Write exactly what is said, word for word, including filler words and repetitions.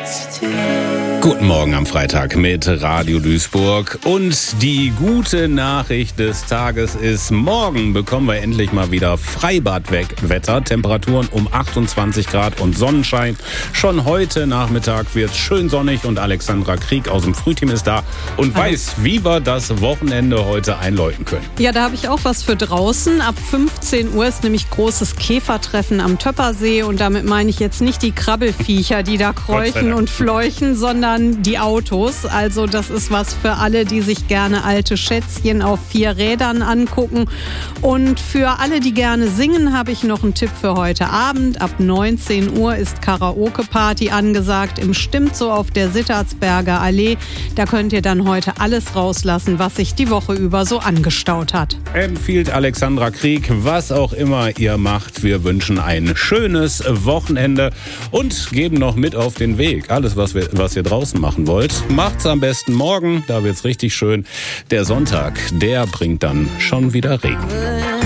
Guten Morgen am Freitag mit Radio Duisburg. Und die gute Nachricht des Tages ist, morgen bekommen wir endlich mal wieder Freibadwetter. Temperaturen um achtundzwanzig Grad und Sonnenschein. Schon heute Nachmittag wird es schön sonnig und Alexandra Krieg aus dem Frühteam ist da und weiß, wie wir das Wochenende heute einläuten können. Ja, da habe ich auch was für draußen. Ab fünfzehn Uhr ist nämlich großes Käfertreffen am Töppersee. Und damit meine ich jetzt nicht die Krabbelfiecher, die da kräuchen und fleuchen, sondern die Autos. Also das ist was für alle, die sich gerne alte Schätzchen auf vier Rädern angucken. Und für alle, die gerne singen, habe ich noch einen Tipp für heute Abend. Ab neunzehn Uhr ist Karaoke-Party angesagt im Stimmt so auf der Sittertsberger Allee. Da könnt ihr dann heute alles rauslassen, was sich die Woche über so angestaut hat. Empfiehlt Alexandra Krieg, was auch immer ihr macht. Wir wünschen ein schönes Wochenende und geben noch mit auf den Weg. Alles, was, wir, was ihr draußen machen wollt, macht's am besten morgen. Da wird's richtig schön. Der Sonntag, der bringt dann schon wieder Regen.